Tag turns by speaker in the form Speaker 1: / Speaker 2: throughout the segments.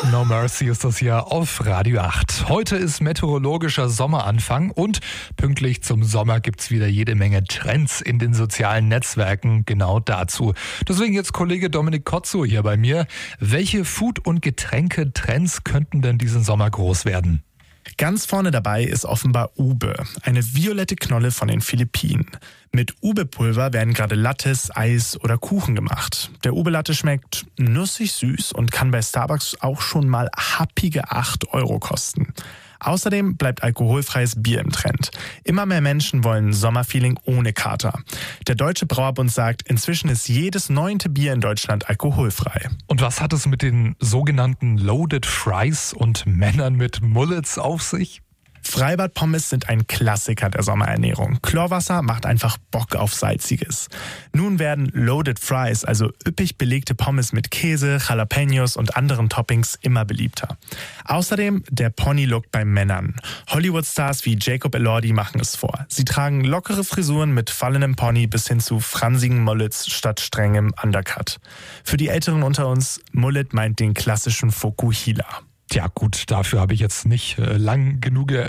Speaker 1: No Mercy ist das hier auf Radio 8. Heute ist meteorologischer Sommeranfang und pünktlich zum Sommer gibt's wieder jede Menge Trends in den sozialen Netzwerken genau dazu. Deswegen jetzt Kollege Dominik Kotzo hier bei mir. Welche Food- und Getränke-Trends könnten denn diesen Sommer groß werden?
Speaker 2: Ganz vorne dabei ist offenbar Ube, eine violette Knolle von den Philippinen. Mit Ube-Pulver werden gerade Lattes, Eis oder Kuchen gemacht. Der Ube-Latte schmeckt nussig süß und kann bei Starbucks auch schon mal happige 8 € kosten. Außerdem bleibt alkoholfreies Bier im Trend. Immer mehr Menschen wollen Sommerfeeling ohne Kater. Der Deutsche Brauerbund sagt, inzwischen ist jedes 9. Bier in Deutschland alkoholfrei.
Speaker 1: Und was hat es mit den sogenannten Loaded Fries und Männern mit Mullets auf sich?
Speaker 2: Freibad-Pommes sind ein Klassiker der Sommerernährung. Chlorwasser macht einfach Bock auf Salziges. Nun werden Loaded Fries, also üppig belegte Pommes mit Käse, Jalapenos und anderen Toppings, immer beliebter. Außerdem der Pony-Look bei Männern. Hollywood-Stars wie Jacob Elordi machen es vor. Sie tragen lockere Frisuren mit fallenem Pony bis hin zu fransigen Mullets statt strengem Undercut. Für die Älteren unter uns, Mullet meint den klassischen Fokuhila.
Speaker 1: Ja gut, dafür habe ich jetzt nicht lange,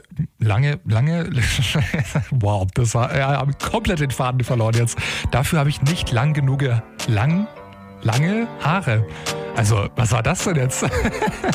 Speaker 1: wow, das war, ja, habe ich komplett den Faden verloren jetzt. Dafür habe ich nicht lange Haare. Also, was war das denn jetzt?